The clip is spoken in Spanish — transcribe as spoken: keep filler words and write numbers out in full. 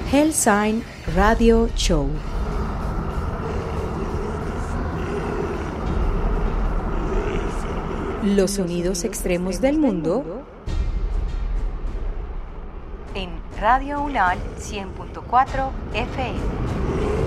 Hellsign Radio Show. Los sonidos extremos del mundo en Radio Unal cien punto cuatro F M.